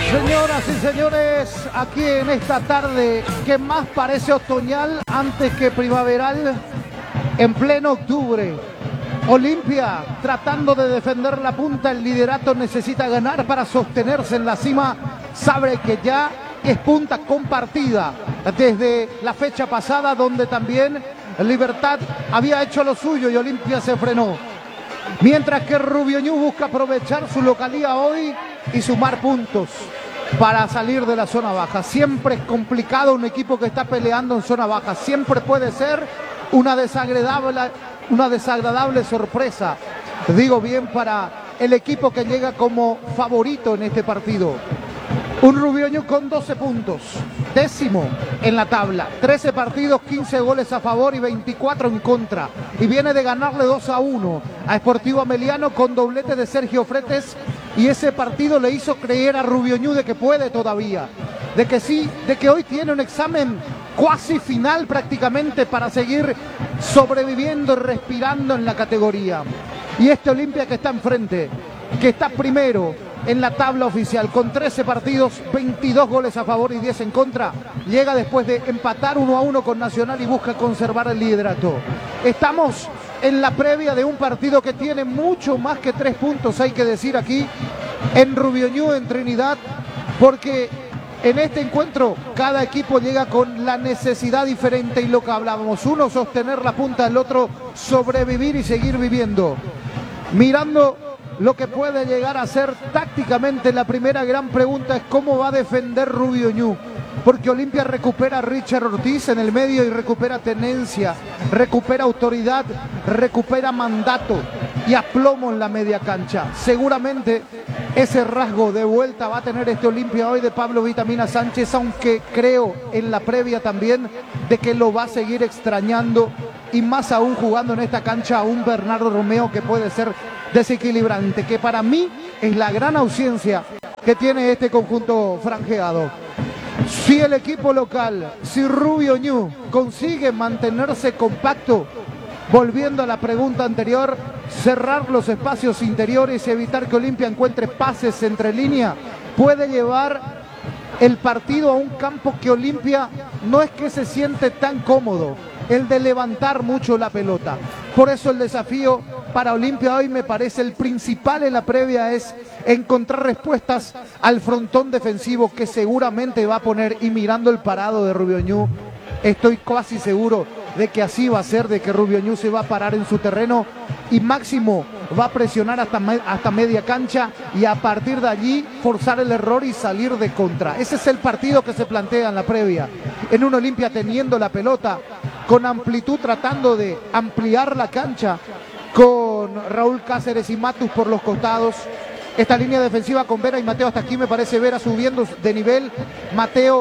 Señoras y señores, aquí en esta tarde que más parece otoñal antes que primaveral, en pleno octubre, Olimpia tratando de defender la punta, el liderato, necesita ganar para sostenerse en la cima, sabe que ya es punta compartida desde la fecha pasada donde también Libertad había hecho lo suyo y Olimpia se frenó. Mientras que Rubio Ñu busca aprovechar su localía hoy y sumar puntos para salir de la zona baja. Siempre es complicado un equipo que está peleando en zona baja. Siempre puede ser una desagradable sorpresa. Digo bien, para el equipo que llega como favorito en este partido. Un Rubio Ñu con 12 puntos, décimo en la tabla, 13 partidos, 15 goles a favor y 24 en contra. Y viene de ganarle 2-1 a Sportivo Ameliano con doblete de Sergio Fretes. Y ese partido le hizo creer a Rubio Ñu de que puede todavía, de que sí, de que hoy tiene un examen cuasi final prácticamente para seguir sobreviviendo y respirando en la categoría. Y este Olimpia que está enfrente, que está primero en la tabla oficial, con 13 partidos, 22 goles a favor y 10 en contra, llega después de empatar 1-1 con Nacional y busca conservar el liderato. Estamos en la previa de un partido que tiene mucho más que 3 puntos, hay que decir aquí, en Rubio Ñu, en Trinidad, porque en este encuentro cada equipo llega con la necesidad diferente y lo que hablábamos, uno sostener la punta, el otro sobrevivir y seguir viviendo. Mirando lo que puede llegar a ser tácticamente, la primera gran pregunta es cómo va a defender Rubio Ñu, porque Olimpia recupera a Richard Ortiz en el medio y recupera tenencia, recupera autoridad, recupera mandato y aplomo en la media cancha. Seguramente ese rasgo de vuelta va a tener este Olimpia hoy de Pablo Vitamina Sánchez, aunque creo en la previa también de que lo va a seguir extrañando, y más aún jugando en esta cancha a un Bernardo Romeo que puede ser desequilibrante, que para mí es la gran ausencia que tiene este conjunto franjeado. Si el equipo local, si Rubio Ñu consigue mantenerse compacto, volviendo a la pregunta anterior, cerrar los espacios interiores y evitar que Olimpia encuentre pases entre línea, puede llevar el partido a un campo que Olimpia no es que se siente tan cómodo, el de levantar mucho la pelota. Por eso el desafío para Olimpia hoy me parece el principal en la previa es encontrar respuestas al frontón defensivo que seguramente va a poner, y mirando el parado de Rubio Ñu, estoy casi seguro de que así va a ser, de que Rubio Ñu se va a parar en su terreno y Máximo va a presionar hasta media cancha y a partir de allí forzar el error y salir de contra. Ese es el partido que se plantea en la previa, en un Olimpia teniendo la pelota con amplitud, tratando de ampliar la cancha con Raúl Cáceres y Matus por los costados. Esta línea defensiva con Vera y Mateo, hasta aquí me parece Vera subiendo de nivel, Mateo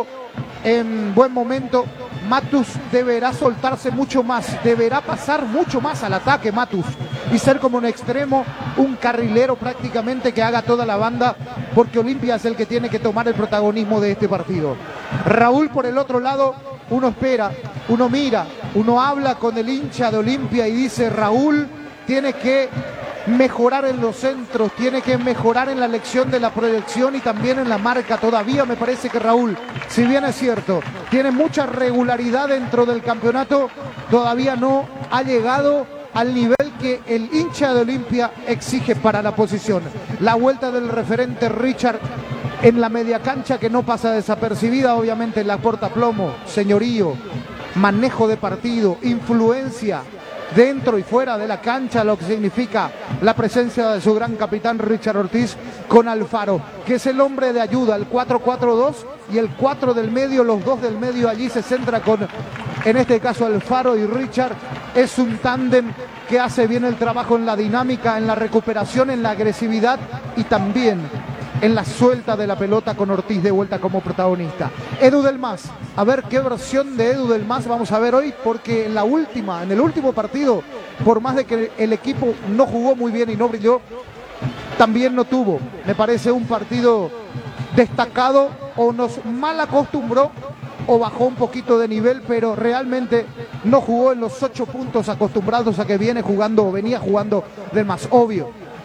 en buen momento. Matus deberá soltarse mucho más, deberá pasar mucho más al ataque Matus y ser como un extremo, un carrilero prácticamente que haga toda la banda, porque Olimpia es el que tiene que tomar el protagonismo de este partido. Raúl por el otro lado, uno espera, uno mira, uno habla con el hincha de Olimpia y dice: Raúl tiene que mejorar en los centros, tiene que mejorar en la elección de la proyección y también en la marca. Todavía me parece que Raúl, si bien es cierto, tiene mucha regularidad dentro del campeonato, todavía no ha llegado al nivel que el hincha de Olimpia exige para la posición. La vuelta del referente Richard en la media cancha, que no pasa desapercibida, obviamente la portaplomo, señorío, manejo de partido, influencia dentro y fuera de la cancha, lo que significa la presencia de su gran capitán Richard Ortiz con Alfaro, que es el hombre de ayuda, el 4-4-2 y el 4 del medio, los dos del medio allí se centra con, en este caso, Alfaro y Richard. Es un tándem que hace bien el trabajo en la dinámica, en la recuperación, en la agresividad y también en la suelta de la pelota, con Ortiz de vuelta como protagonista. Edu del Mas, a ver qué versión de Edu del Mas vamos a ver hoy, porque en el último partido, por más de que el equipo no jugó muy bien y no brilló, también no tuvo, me parece, un partido destacado, o nos mal acostumbró o bajó un poquito de nivel, pero realmente no jugó en los 8 puntos acostumbrados a que venía jugando del Mas. Obvio,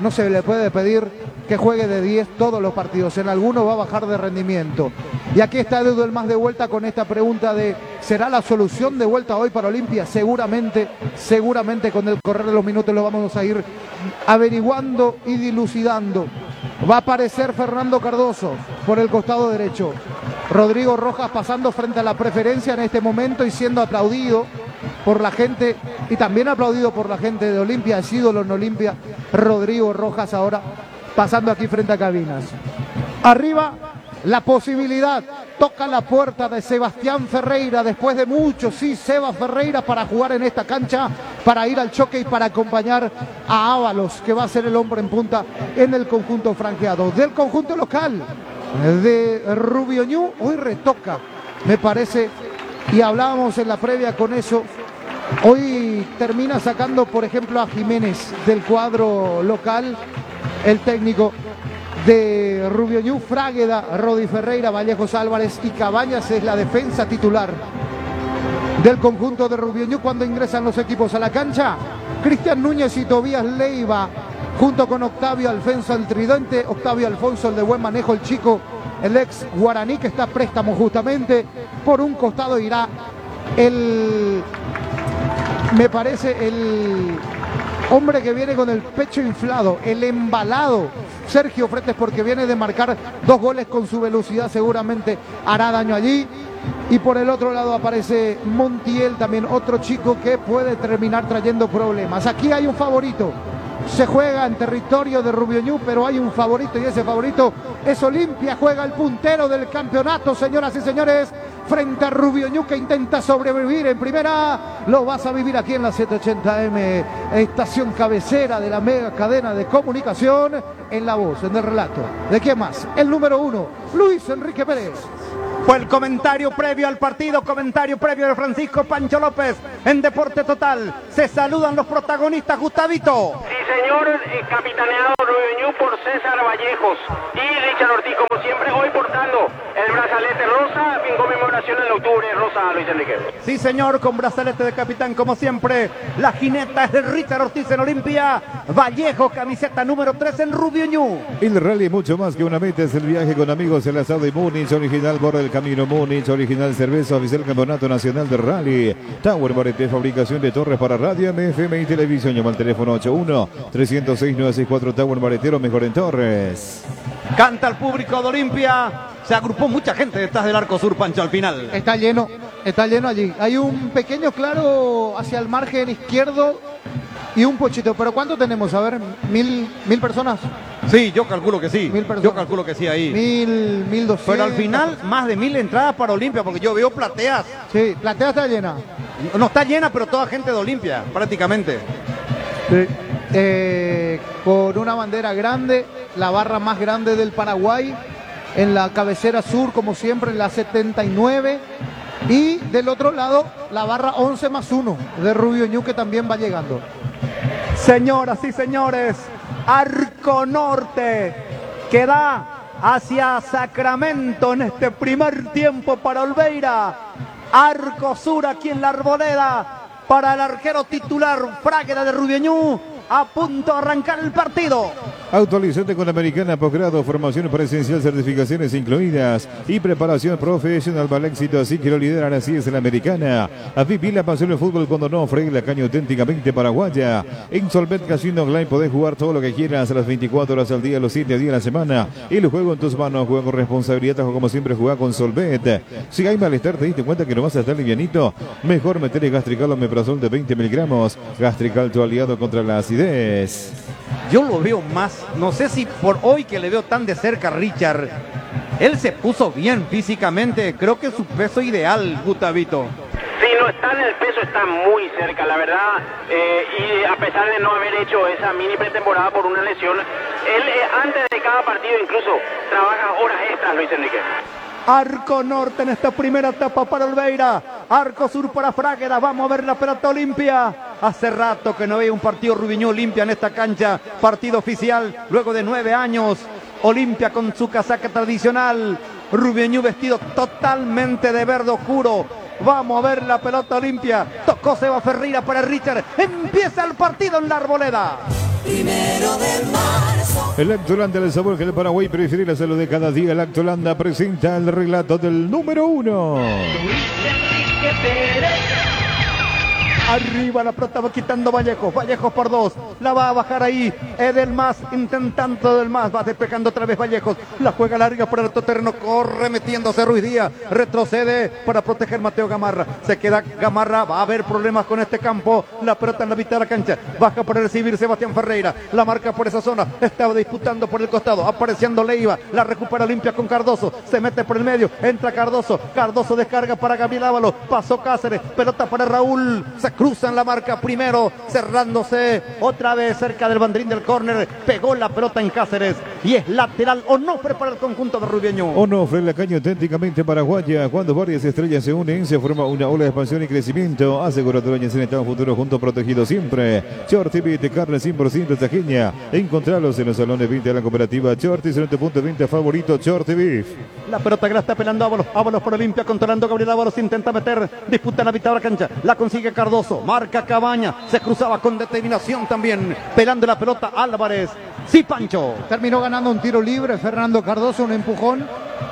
no se le puede pedir que juegue de 10 todos los partidos. En algunos va a bajar de rendimiento. Y aquí está Edu el más de vuelta con esta pregunta de ¿será la solución de vuelta hoy para Olimpia? Seguramente con el correr de los minutos lo vamos a ir averiguando y dilucidando. Va a aparecer Fernando Cardoso por el costado derecho. Rodrigo Rojas pasando frente a la preferencia en este momento y siendo aplaudido por la gente y también aplaudido por la gente de Olimpia, es ídolo en Olimpia. Rodrigo Rojas ahora pasando aquí frente a cabinas. Arriba la posibilidad, toca la puerta de Sebastián Ferreira después de mucho, sí, Seba Ferreira para jugar en esta cancha, para ir al choque y para acompañar a Ábalos, que va a ser el hombre en punta en el conjunto franjeado. Del conjunto local de Rubio Ñu, hoy retoca, me parece, y hablábamos en la previa con eso, hoy termina sacando, por ejemplo, a Jiménez del cuadro local, el técnico de Rubio Ñu, Frágueda, Rodi Ferreira, Vallejos Álvarez y Cabañas es la defensa titular del conjunto de Rubio Ñu cuando ingresan los equipos a la cancha. Cristian Núñez y Tobías Leiva junto con Octavio Alfonso el tridente, Octavio Alfonso el de buen manejo, el chico, el ex guaraní que está a préstamo justamente. Por un costado irá me parece el hombre que viene con el pecho inflado, el embalado, Sergio Fretes, porque viene de marcar 2 goles con su velocidad, seguramente hará daño allí. Y por el otro lado aparece Montiel, también otro chico que puede terminar trayendo problemas. Aquí hay un favorito, se juega en territorio de Rubio Ñu, pero hay un favorito y ese favorito es Olimpia. Juega el puntero del campeonato, señoras y señores, frente a Rubio Ñu, que intenta sobrevivir en primera. Lo vas a vivir aquí en la 780M, estación cabecera de la mega cadena de comunicación, en la voz, en el relato. ¿De quién más? El número 1, Luis Enrique Pérez. Fue el comentario previo al partido, comentario previo de Francisco Pancho López en Deporte Total. Se saludan los protagonistas, Gustavito. Sí, señor, capitaneado Rubio Ñu por César Vallejos y Richard Ortiz, como siempre, hoy portando el brazalete rosa en conmemoración del octubre rosa, Luis Enrique. Sí, señor, con brazalete de capitán, como siempre. La jineta es de Richard Ortiz en Olimpia. Vallejo, camiseta número 3 en Rubio Ñu. El rally mucho más que una meta, es el viaje con amigos, el asado de Múnich, original borde del camino Múnich, original cerveza, oficial campeonato nacional de rally. Tower Barete, fabricación de torres para radio, FM y televisión. Llama al teléfono 81-306-964 Tower Baretero, mejor en torres. Canta el público de Olimpia. Se agrupó mucha gente detrás del arco sur, Pancho, al final. Está lleno allí. Hay un pequeño claro hacia el margen izquierdo y un pochito. ¿Pero cuánto tenemos? A ver, ¿mil personas? Sí, yo calculo que sí. 1000 personas. Yo calculo que sí ahí. 1200. Pero al final, más de 1000 entradas para Olimpia, porque yo veo plateas. Sí, platea está llena. No está llena, pero toda gente de Olimpia, prácticamente. Sí. Con una bandera grande, la barra más grande del Paraguay, en la cabecera sur, como siempre, en la 79. Y del otro lado, la barra 11+1 de Rubio Ñu, que también va llegando. Señoras y señores, Arco Norte que da hacia Sacramento en este primer tiempo para Olveira. Arco Sur aquí en la Arboleda para el arquero titular Frágueda de Rubio Ñu. A punto de arrancar el partido. Actualizante con Americana, posgrado, formación presencial, certificaciones incluidas y preparación profesional para el éxito, así que lo lideran, así es la Americana. A vivir la pasión del fútbol cuando no fregue la caña auténticamente paraguaya. En Solvet Casino Online podés jugar todo lo que quieras a las 24 horas al día, los 7 días de la semana. El juego en tus manos, juega con responsabilidad, como siempre, juega con Solvet. Si hay malestar, te diste cuenta que no vas a estar livianito, mejor meter el Gastrical Omeprazol de 20 miligramos. Gastrical, tu aliado contra la acidez. Yo lo veo más, no sé si por hoy que le veo tan de cerca a Richard, él se puso bien físicamente, creo que es su peso ideal, Gustavito. Sí, no está en el peso, está muy cerca, la verdad, y a pesar de no haber hecho esa mini pretemporada por una lesión, él antes de cada partido incluso trabaja horas extras, Luis Enrique. Arco Norte en esta primera etapa para Olveira. Arco Sur para Frágueda. Vamos a ver la pelota Olimpia. Hace rato que no veía un partido Rubio Ñu Olimpia en esta cancha. Partido oficial luego de 9 años. Olimpia con su casaca tradicional. Rubio Ñu vestido totalmente de verde oscuro. Vamos a ver la pelota Olimpia. Tocó Seba Ferreira para Richard. Empieza el partido en la Arboleda. 1 de marzo. El Lactolanda, el sabor que el Paraguay prefiere, la salud de cada día. Lactolanda presenta el relato del número 1. Arriba la pelota va quitando Vallejos. Vallejos por 2. La va a bajar ahí. Edelmaz intentando Edelmaz. Va despejando otra vez Vallejos. La juega larga por el alto terreno. Corre metiéndose Ruiz Díaz. Retrocede para proteger Mateo Gamarra. Se queda Gamarra. Va a haber problemas con este campo. La pelota en la mitad de la cancha. Baja por recibir Sebastián Ferreira. La marca por esa zona. Estaba disputando por el costado. Apareciendo Leiva. La recupera Olimpia con Cardoso. Se mete por el medio. Entra Cardoso. Cardoso descarga para Gabriel Ábalos. Pasó Cáceres. Pelota para Raúl. Se cruza en la marca primero, cerrándose otra vez cerca del banderín del córner, pegó la pelota en Cáceres y es lateral Onofre para el conjunto de Rubiño. Onofre, la caña auténticamente paraguaya. Cuando varias estrellas se unen, se forma una ola de expansión y crecimiento. Aseguradora en Estado Futuro, junto protegido siempre. Short TV de carne 100% tajeña. Encontralos en los salones 20 de la cooperativa Short y tu punto de venta favorito, Short TV. La pelota que la está pelando Ábalos. Ábalos por Olimpia, controlando Gabriel Ábalos, intenta meter, disputa en la mitad de la cancha, la consigue Cardoso. Marca Cabaña, se cruzaba con determinación también, pelando la pelota Álvarez. Sí, Pancho. Terminó ganando un tiro libre Fernando Cardoso, un empujón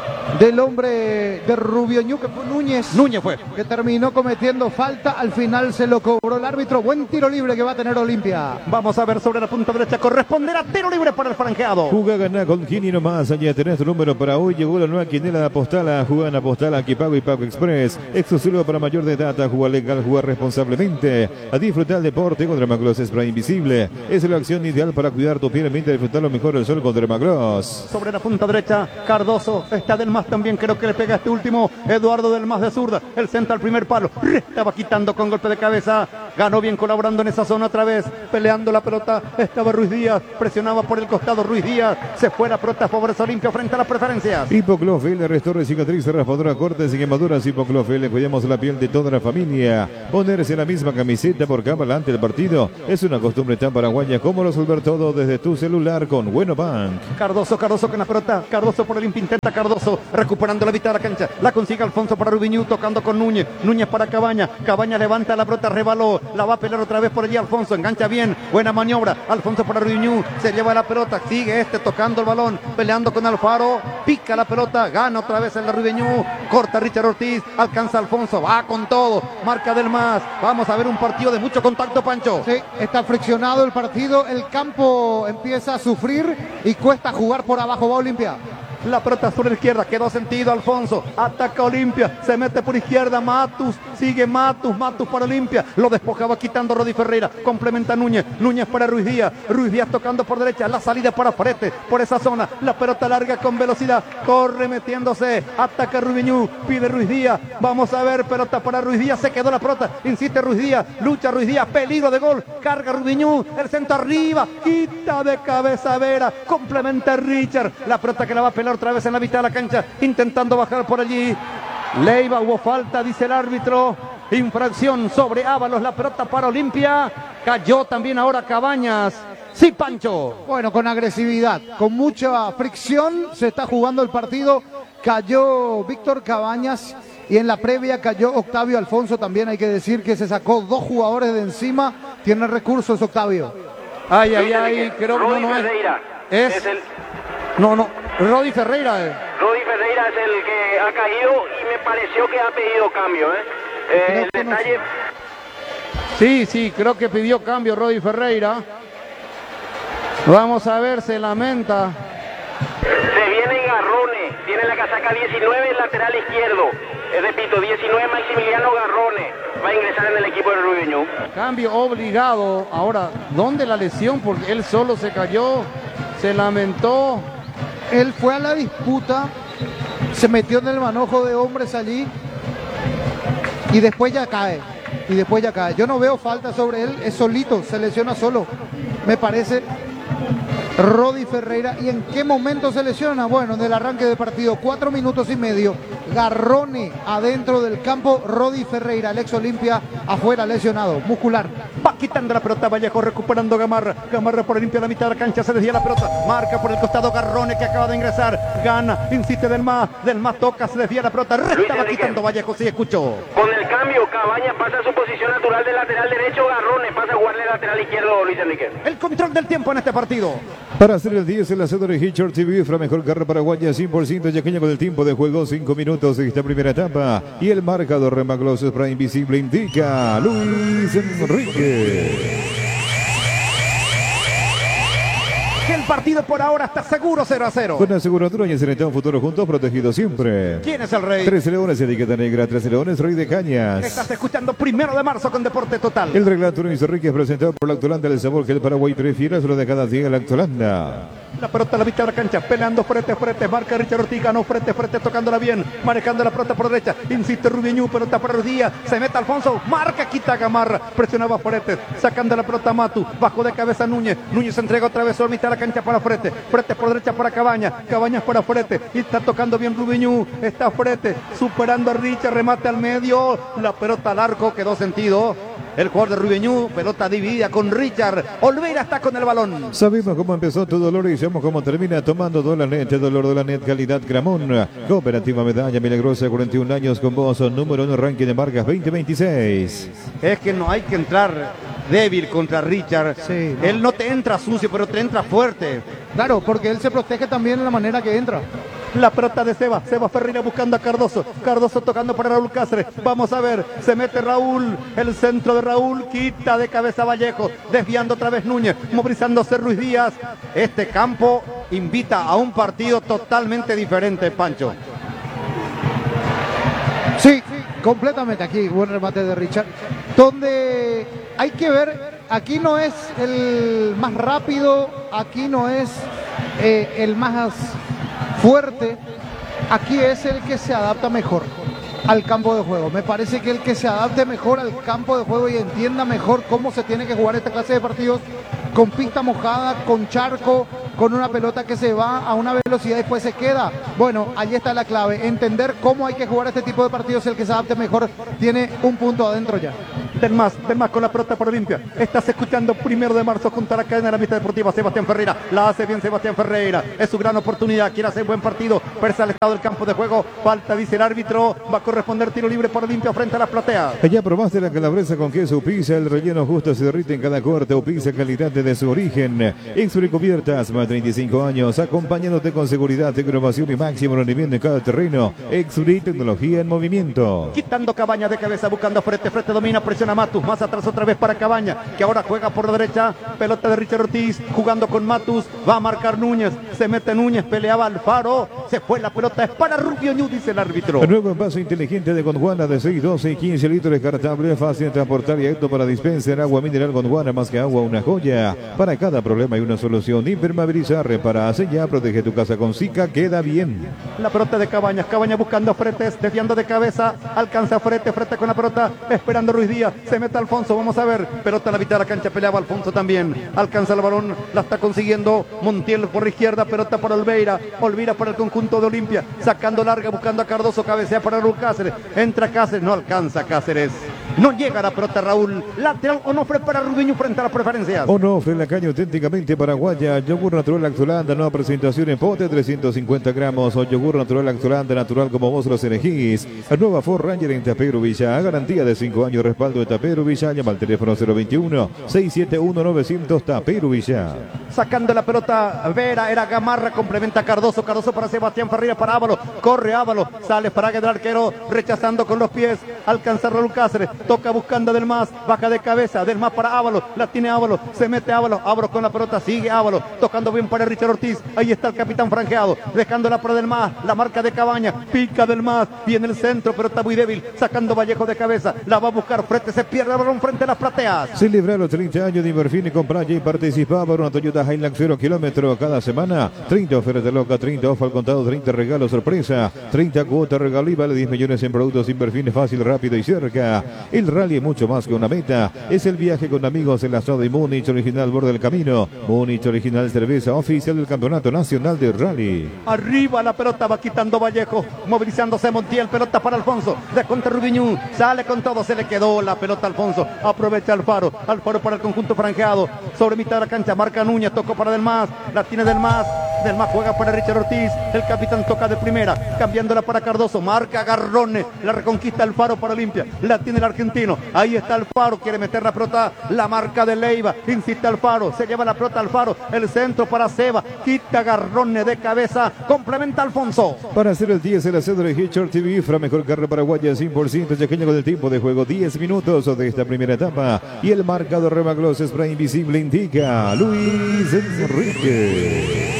del hombre de Rubiño, que fue Núñez. Núñez fue. Que terminó cometiendo falta, al final se lo cobró el árbitro. Buen tiro libre que va a tener Olimpia. Vamos a ver sobre la punta derecha, corresponderá tiro libre para el franjeado. Juga ganá con Gini nomás, allá tenés tu número para hoy. Llegó la nueva quinela de Apostala, juega en Apostala, aquí Pago y Pago Express. Exclusivo para mayor de edad, jugar legal, jugar responsablemente. A disfrutar el deporte con Dermagloss Spray Invisible. Es la acción ideal para cuidar tu piel y disfrutar lo mejor del sol con Dermagloss. Sobre la punta derecha, Cardoso, está Delmas también, creo que le pega este último, Eduardo Delmas de zurda, el centro al primer palo, estaba quitando con golpe de cabeza, ganó bien colaborando en esa zona otra vez, peleando la pelota, estaba Ruiz Díaz, presionaba por el costado Ruiz Díaz, se fue la pelota, favorece a Olimpia frente a las preferencias. Hipoclofel, restaura cicatrices, raspadura, cortes y quemaduras. Hipoclofel, cuidamos la piel de toda la familia. Ponerse la misma camiseta por cámara ante el partido es una costumbre tan paraguaya como resolver todo desde tu celular con Bueno Bank. Cardoso con la pelota, Cardoso por Olimpia, intenta Cardoso, recuperando la mitad de la cancha, la consigue Alfonso para Rubiñú, tocando con Núñez, Núñez para Cabaña, Cabaña levanta la pelota, rebaló, la va a pelear otra vez por allí Alfonso, engancha bien, buena maniobra, Alfonso para Rubiñú, se lleva la pelota, sigue tocando el balón, peleando con Alfaro, pica la pelota, gana otra vez el de Rubiñú, corta Richard Ortiz, alcanza Alfonso, va con todo, marca Delmas, vamos a ver un partido de mucho contacto, Pancho. Sí, está friccionado el partido, el campo empieza a sufrir y cuesta jugar por abajo, va Olimpia. La pelota sobre la izquierda, quedó sentido Alfonso, ataca Olimpia, se mete por izquierda Matus, sigue Matus para Olimpia, lo despojaba quitando Rodi Ferreira, complementa Núñez, Núñez para Ruiz Díaz tocando por derecha, la salida para Frete, por esa zona, la pelota larga con velocidad, corre metiéndose, ataca Rubiñú, pide Ruiz Díaz, vamos a ver, pelota para Ruiz Díaz, se quedó la pelota, insiste Ruiz Díaz, lucha Ruiz Díaz, peligro de gol, carga Rubiñú, el centro arriba, quita de cabeza Vera, complementa Richard, la pelota que la va a pelar otra vez en la mitad de la cancha, intentando bajar por allí. Leiva, hubo falta, dice el árbitro. Infracción sobre Ábalos, la pelota para Olimpia. Cayó también ahora Cabañas. Sí, Pancho. Bueno, con agresividad, con mucha fricción, se está jugando el partido. Cayó Víctor Cabañas y en la previa cayó Octavio Alfonso. También hay que decir que se sacó 2 jugadores de encima. Tiene recursos Octavio. Ay, creo que no es. No, Rodi Ferreira. Rodi Ferreira es el que ha caído y me pareció que ha pedido cambio. El detalle... Sí, creo que pidió cambio Rodi Ferreira. Vamos a ver, se lamenta. Se viene Garrone, tiene la casaca 19, el lateral izquierdo. Repito, 19 Maximiliano Garrone. Va a ingresar en el equipo de Rubiñú. Cambio obligado. Ahora, ¿dónde la lesión? Porque él solo se cayó, se lamentó. Él fue a la disputa, se metió en el manojo de hombres allí y después ya cae. Yo no veo falta sobre él, es solito, se lesiona solo, me parece. Rodi Ferreira. ¿Y en qué momento se lesiona? Bueno, en el arranque del partido, 4 minutos y medio. Garrone adentro del campo, Rodi Ferreira, el ex Olimpia, afuera lesionado, muscular. Va quitando la pelota Vallejo, recuperando Gamarra. Gamarra por Olimpia a la mitad de la cancha, se desvía la pelota. Marca por el costado Garrone, que acaba de ingresar. Gana, insiste Del Mas toca, se desvía la pelota. Resta, va quitando Vallejo, sí escuchó. Con el cambio, Cabaña pasa a su posición natural de lateral derecho, Garrone pasa a jugar de lateral izquierdo, Luis Enrique. El control del tiempo en este partido. Para hacer el 10, el hacedor de Hitcher TV, la mejor carrera paraguaya, 100% yaqueña con el tiempo de juego, 5 minutos de esta primera etapa. Y el marcador Remagloss Spray Invisible indica Luis Enrique. Que el partido por ahora está seguro 0-0. Con aseguradora y en un futuro juntos, protegidos siempre. ¿Quién es el rey? 13 Leones, etiqueta negra, 13 Leones, Rey de Cañas. Estás escuchando 1 de marzo con Deporte Total. El relato Luis Enrique es presentado por Lactolanda, el sabor que el Paraguay prefiere, solo de cada día Lactolanda. La pelota a la mitad de la cancha, peleando frente, marca Richard Ortiz, ganó frente, tocándola bien, manejando la pelota por derecha, insiste Rubiñú, pelota para los días, se mete Alfonso, marca, quita Gamarra, presionaba Fretes, sacando la pelota Matu, bajo de cabeza Núñez entrega otra vez a la mitad de la cancha para Fretes por derecha para Cabañas para Fretes, y está tocando bien Rubiñú, está Fretes, superando a Richard, remate al medio, la pelota al arco, quedó sentido. El jugador de Rubiñú, pelota dividida con Richard. Olveira está con el balón. Sabemos cómo empezó tu dolor y sabemos cómo termina tomando Dolanet, dolor Dolanet, calidad Gramón. Cooperativa Medalla Milagrosa, 41 años con vos, número 1 ranking de marcas 2026. Es que no hay que entrar débil contra Richard. Sí, no. Él no te entra sucio, pero te entra fuerte. Claro, porque él se protege también en la manera que entra. La pelota de Seba Ferreira buscando a Cardoso tocando para Raúl Cáceres, vamos a ver, se mete Raúl, el centro de Raúl, quita de cabeza Vallejo, desviando otra vez Núñez, movilizándose Ruiz Díaz. Este campo invita a un partido totalmente diferente, Pancho. Sí, completamente. Aquí, buen remate de Richard. Donde hay que ver, aquí no es el más rápido, aquí no es el más fuerte, aquí es el que se adapta mejor al campo de juego. Me parece que el que se adapte mejor al campo de juego y entienda mejor cómo se tiene que jugar esta clase de partidos, con pista mojada, con charco, con una pelota que se va a una velocidad y después se queda. Bueno, ahí está la clave, entender cómo hay que jugar este tipo de partidos. El que se adapte mejor tiene un punto adentro ya. Del Mas con la pelota por Olimpia. Estás escuchando 1 de marzo junto a la cadena de la amistad deportiva. Sebastián Ferreira, la hace bien Sebastián Ferreira. Es su gran oportunidad, quiere hacer buen partido. Persa al estado del campo de juego. Falta, dice el árbitro. Va a corresponder tiro libre por Olimpia frente a las plateas. Ya probaste la calabresa con queso pizza, el relleno justo se derrite en cada corte o pizza calidad de su origen. Exuri Cubiertas, más de 35 años, acompañándote con seguridad, innovación y máximo rendimiento en cada terreno. Exuri, tecnología en movimiento. Quitando Cabaña de cabeza, buscando Frete domina, presiona Matus, más atrás otra vez para Cabaña, que ahora juega por la derecha, pelota de Richard Ortiz, jugando con Matus, va a marcar Núñez, se mete Núñez, peleaba Alfaro, se fue la pelota, es para Rubiñú, dice el árbitro. El nuevo envase inteligente de Gondwana de 6, 12 y 15 litros descartable, fácil de transportar y apto para dispenser, agua mineral Gondwana, más que agua, una joya. Para cada problema hay una solución, impermeabilizar, repara, sella, protege tu casa con Zika, queda bien. La pelota de Cabañas, Cabañas buscando Fretes, desviando de cabeza, alcanza Frete con la pelota, esperando Ruiz Díaz, se mete Alfonso, vamos a ver, pelota a la mitad de la cancha, peleaba Alfonso también, alcanza el balón, la está consiguiendo Montiel por la izquierda, pelota para Olveira para el conjunto de Olimpia, sacando larga, buscando a Cardoso, cabecea para Raúl Cáceres, entra Cáceres, no alcanza Cáceres, no llega la pelota Raúl, lateral Onofre para Rubiñú frente a las preferencias. Onofre, la caña auténticamente paraguaya, yogur natural Lactolanda, nueva presentación en pote, 350 gramos, o yogur natural Lactolanda, natural como vos los elegís. La nueva Ford Ranger en Tapero Villa, garantía de 5 años, respaldo de Tapero Villa, llama al teléfono 021-671-900 Tapero Villa. Sacando la pelota Vera, era Gamarra, complementa Cardoso para Sebastián Ferreira, para Ávalo, corre Ávalo, sale para el arquero, rechazando con los pies, alcanza Raúl Cáceres, toca buscando Del Mas, baja de cabeza, Del Mas para Ávalo, la tiene Ávalo, se mete Ávalo con la pelota, sigue Ávalo, tocando bien para Richard Ortiz, ahí está el capitán franjeado, dejándola para Del Mas, la marca de Cabaña, pica Del Mas, viene el centro, pero está muy débil, sacando Vallejo de cabeza, la va a buscar Frete, se pierde el balón frente a las plateas. Celebra los 30 años de Inverfín y comprar y participa por una Toyota Hilux 0 kilómetros cada semana, 30 ofertas locas, 30 off al contado, 30 regalos sorpresa, 30 cuotas regalo y vale 10 millones en productos Inverfín, fácil, rápido y cerca. El rally es mucho más que una meta, es el viaje con amigos en la ciudad de Múnich, original Borde del Camino. Múnich, original cerveza oficial del Campeonato Nacional de Rally. Arriba la pelota, va quitando Vallejo, movilizándose Montiel, pelota para Alfonso, de contra Rubiñú, sale con todo, se le quedó la pelota a Alfonso, aprovecha Alfaro para el conjunto franjeado, sobre mitad de la cancha, marca Núñez, tocó para Delmas, la tiene Delmas juega para Richard Ortiz, el capitán toca de primera, cambiándola para Cardoso, marca Garrone, la reconquista Alfaro para Olimpia, la tiene el argentino, ahí está Alfaro, quiere meter la pelota, la marca de Leiva, insiste Alfaro, se lleva la pelota Alfaro, el centro para Seba, quita Garrone de cabeza, complementa Alfonso. Para hacer el 10 el acero de Hitcher TV, Fra mejor carrera paraguaya 100% chaqueño con el tiempo de juego 10 minutos de esta primera etapa y el marcador Remagloss Spray Invisible indica Luis Enrique.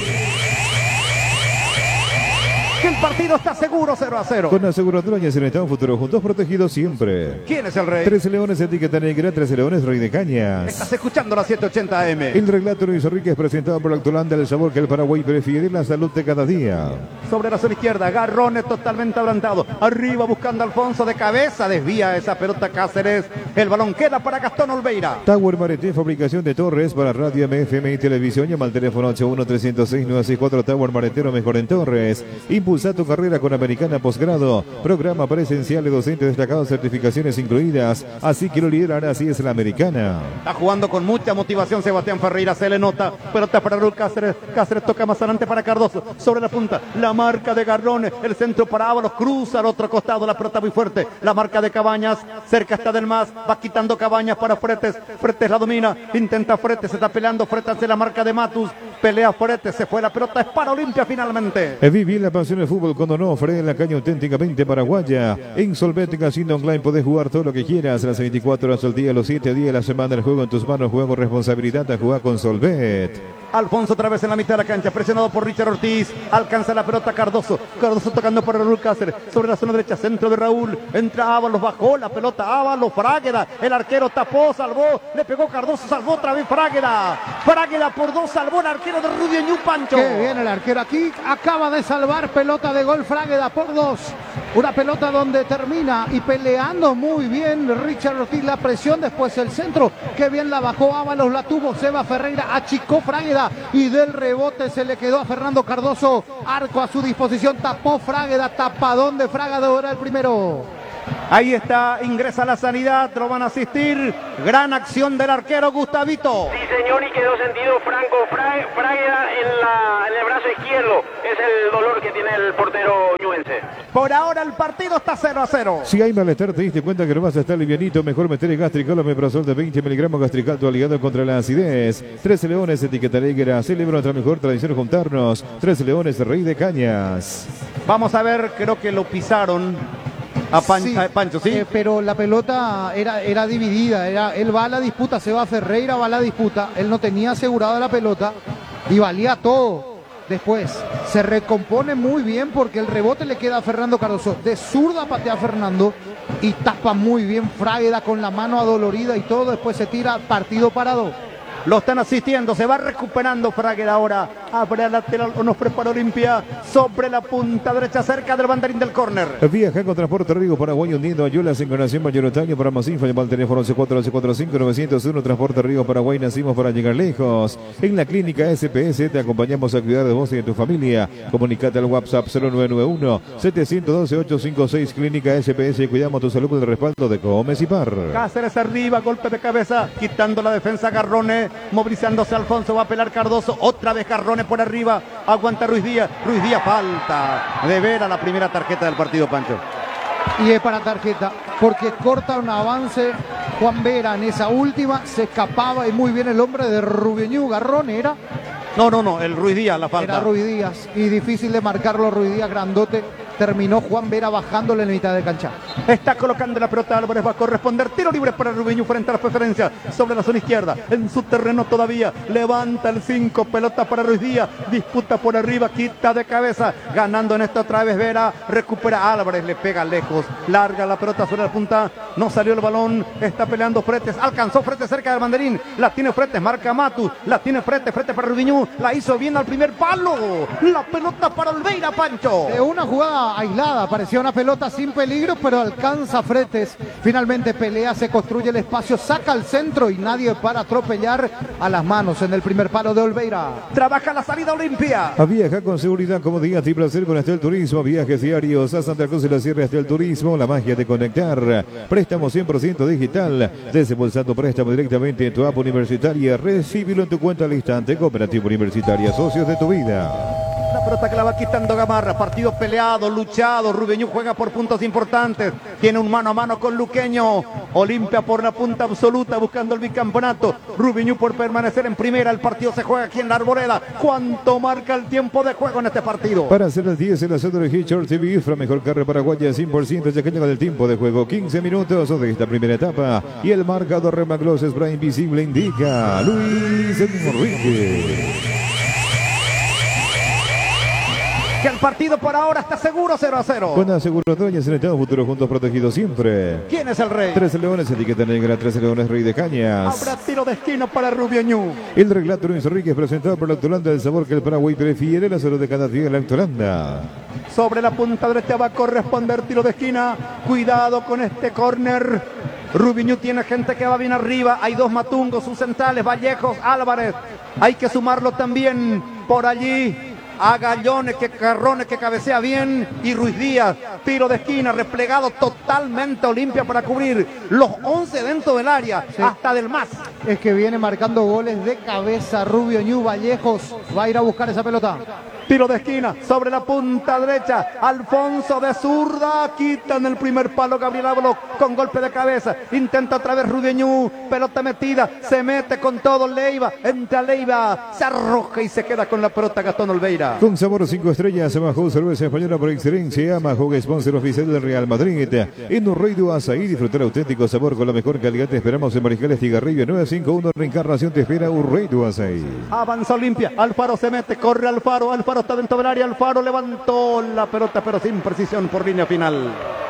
Que el partido está seguro 0-0. Con aseguradora y en un futuro juntos protegidos siempre. ¿Quién es el rey? 13 Leones, etiqueta negra, 13 Leones, Rey de Cañas. Estás escuchando la 780 AM. El relato Luis Enrique es presentado por Lactolanda, el sabor que el Paraguay prefiere, la salud de cada día. Sobre la zona izquierda, Garrone totalmente adelantado. Arriba buscando a Alfonso de cabeza, desvía esa pelota Cáceres. El balón queda para Gastón Olveira. Tower Mareté, fabricación de torres para radio, FM y televisión. Llama al teléfono 81-306-964. Tower Maretero, mejor en torres. Impulsa tu carrera con Americana Posgrado. Programa presencial de docentes destacados, certificaciones incluidas. Así quiero liderar, así es la Americana. Está jugando con mucha motivación Sebastián Ferreira, se le nota. Pelota para Raúl Cáceres. Cáceres toca más adelante para Cardoso. Sobre la punta, la marca de Garrone. El centro para Ábalos, cruza al otro costado. La pelota muy fuerte. La marca de Cabañas. Cerca está del Mas. Va quitando Cabañas para Fretes. Fretes la domina. Intenta Fretes. Se está peleando Fretes hacia la marca de Matus. Pelea Fretes. Se fue la pelota. Es para Olimpia finalmente. Viví la pasión del fútbol con Onofre, en la caña auténticamente paraguaya. En Solvet Casino Online podés jugar todo lo que quieras. Las 24 horas al día, los 7 días de la semana. El juego en tus manos. Juega con responsabilidad. A jugar con Solvet. Alfonso otra vez en la mitad de la cancha, presionado por Richard Ortiz, alcanza la pelota Cardoso, Cardoso tocando para Raúl Cáceres, sobre la zona derecha, centro de Raúl, entra Ábalos, bajó la pelota, Ábalos, Frágueda, el arquero tapó, salvó, le pegó Cardoso, salvó otra vez Frágueda por dos, salvó el arquero de Rubiñú, Pancho. Qué bien el arquero aquí, acaba de salvar pelota de gol Frágueda por dos, una pelota donde termina y peleando muy bien Richard Ortiz, la presión, después el centro, qué bien la bajó Ábalos, la tuvo Seba Ferreira, achicó Frágueda, y del rebote se le quedó a Fernando Cardoso, arco a su disposición, tapó Frágueda, tapadón de Frágueda, era el primero. Ahí está, ingresa la sanidad, lo van a asistir, gran acción del arquero Gustavito. Sí señor, y quedó sentido Franco Frágueda en el brazo izquierdo, es el dolor que tiene el portero ñuense. Por ahora el partido está 0-0. Si hay malestar, te diste cuenta que no vas a estar livianito, mejor meter el Gastricol o Omeprazol de 20 miligramos Gastrical, tu aliado contra la acidez. 13 Leones, etiqueta negra, celebra nuestra mejor tradición juntarnos. 13 Leones, Rey de Cañas. Vamos a ver, creo que lo pisaron a Pancho, ¿sí? Pero la pelota era dividida, él va a la disputa, se va Ferreira, va a la disputa, él no tenía asegurada la pelota y valía todo. Después se recompone muy bien porque el rebote le queda a Fernando Cardoso. De zurda patea a Fernando y tapa muy bien Frágueda con la mano adolorida y todo. Después se tira partido parado. Lo están asistiendo, se va recuperando Frágueda ahora. Abre el lateral, nos prepara Olimpia. Sobre la punta derecha, cerca del banderín del córner. Viaja con Transporte Rigo Paraguay uniendo a Yolas en Conación Mayoritario. Para más info, llama al teléfono 114845-901. Transporte Rigo Paraguay, nacimos para llegar lejos. En la clínica SPS te acompañamos a cuidar de vos y de tu familia. Comunicate al WhatsApp 0991-712-856. Clínica SPS, cuidamos tu salud con el respaldo de Gómez y Par. Cáceres arriba, golpe de cabeza, quitando la defensa Garrone. Movilizándose Alfonso, va a pelar Cardoso, otra vez Garrone por arriba, aguanta Ruiz Díaz, falta de ver a la primera tarjeta del partido, Pancho. Y es para tarjeta, porque corta un avance Juan Vera en esa última, se escapaba y muy bien el hombre de Rubiñú, Garrone era. No, el Ruiz Díaz la falta. Era Ruiz Díaz y difícil de marcarlo, Ruiz Díaz grandote. Terminó Juan Vera bajándole en la mitad de cancha. Está colocando la pelota Álvarez, va a corresponder. Tiro libre para Rubiñú frente a la preferencia. Sobre la zona izquierda, en su terreno todavía. Levanta el 5, pelota para Ruiz Díaz. Disputa por arriba, quita de cabeza. Ganando en esta otra vez Vera. Recupera Álvarez, le pega lejos. Larga la pelota sobre la punta. No salió el balón. Está peleando Fretes. Alcanzó Fretes cerca del banderín. La tiene Fretes, marca Matus. La tiene Fretes para Rubiñú. La hizo bien al primer palo. La pelota para Olveira, Pancho. Una jugada pelota aislada, parecía una pelota sin peligro, pero alcanza Fretes. Finalmente pelea, se construye el espacio, saca al centro y nadie para atropellar a las manos en el primer palo de Olveira. Trabaja la salida Olimpia. Viaja con seguridad, comodidad y placer con Estel Turismo. Viajes diarios a Santa Cruz de la Sierra. Estel Turismo, la magia de conectar. Préstamo 100% digital. Desembolsando préstamo directamente en tu app universitaria. Recíbelo en tu cuenta al instante. Cooperativa Universitaria, socios de tu vida. La pelota que la va quitando Gamarra. Partido peleado, luchado. Rubiñú juega por puntos importantes. Tiene un mano a mano con Luqueño. Olimpia por la punta absoluta buscando el bicampeonato. Rubiñú por permanecer en primera. El partido se juega aquí en la Arboleda. ¿Cuánto marca el tiempo de juego en este partido? Para hacer las 10 en la zona de Hitchard TV, Ifra, mejor carne paraguaya 100%, ya que llega el tiempo de juego. 15 minutos de esta primera etapa. Y el marcador Remaglos Spray Invisible indica Luis Enrique. Que el partido por ahora está seguro 0-0. Con aseguradoras en Estado Futuro, juntos protegidos siempre. ¿Quién es el rey? 13 Leones, etiqueta negra, 13 Leones, Rey de Cañas. Habrá tiro de esquina para Rubiñú. El relato Luis Enrique presentado por la Lactolanda, el sabor que el Paraguay prefiere, la salud de cada día en la Lactolanda. Sobre la punta derecha va a corresponder tiro de esquina. Cuidado con este córner. Rubiñú tiene gente que va bien arriba. Hay dos matungos, sus centrales, Vallejos, Álvarez. Hay que sumarlo también por allí a Gallones, que Carrones, que cabecea bien, y Ruiz Díaz. Tiro de esquina, replegado totalmente Olimpia para cubrir los 11 dentro del área, sí, hasta del más. Es que viene marcando goles de cabeza Rubiñú. Vallejos va a ir a buscar esa pelota. Tiro de esquina, sobre la punta derecha, Alfonso de zurda, quitan el primer palo Gabriel Ábalos con golpe de cabeza, intenta otra vez Rubiñú, pelota metida, se mete con todo Leiva, entra Leiva, se arroja y se queda con la pelota Gastón Olveira. Con sabor 5 estrellas, Amajó, cerveza española por excelencia, Amajó, sponsor oficial del Real Madrid. En Urreido Azaí, disfrutar auténtico sabor con la mejor calidad. Te esperamos en Mariscal Estigarribia 951, Reencarnación te espera Urreido Azaí. Avanza Olimpia, Alfaro se mete, corre Alfaro está dentro del área, Alfaro levantó la pelota pero sin precisión por línea final.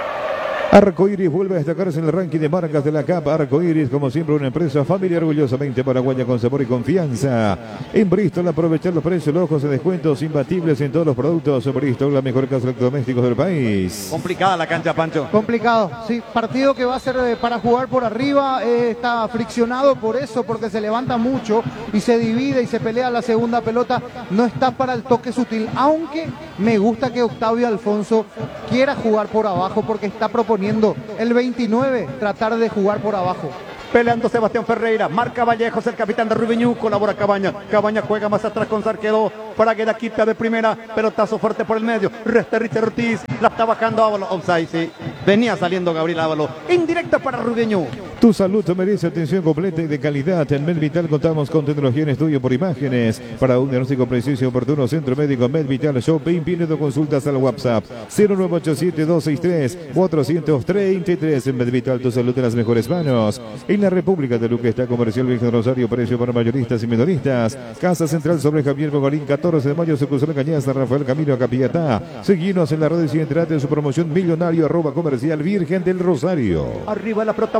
Arcoiris vuelve a destacarse en el ranking de marcas de la CAP. Arcoiris, como siempre, una empresa familiar orgullosamente paraguaya con sabor y confianza. En Bristol, aprovechar los precios locos de descuentos imbatibles en todos los productos. Bristol, la mejor casa de electrodomésticos del país. Complicada la cancha, Pancho. Complicado, sí. Partido que va a ser para jugar por arriba. Está friccionado por eso, porque se levanta mucho y se divide y se pelea la segunda pelota. No está para el toque sutil, aunque me gusta que Octavio Alfonso quiera jugar por abajo porque está proponiendo el 29, tratar de jugar por abajo. Peleando Sebastián Ferreira, marca Vallejos, el capitán de Rubiñú, colabora Cabaña. Cabaña juega más atrás con Sarquedó, para que la quita de primera, pelotazo fuerte por el medio. Resta Richard Ortiz, la está bajando Ábalos, offside, sí. Venía saliendo Gabriel Ábalos, indirecta para Rubiñú. Tu salud te merece atención completa y de calidad. En MedVital contamos con tecnología en estudio por imágenes. Para un diagnóstico preciso y oportuno, Centro Médico MedVital Shopping. Pidiendo consultas al WhatsApp 0987263-433. En MedVital, tu salud en las mejores manos. En la República de Luque está Comercial Virgen Rosario, precio para mayoristas y minoristas. Casa Central sobre Javier Bogarín, 14 de mayo, sucursal Cañada, San Rafael, camino a Capiatá. Seguinos en las redes y entrate en su promoción millonario @ Comercial Virgen del Rosario. Arriba la pelota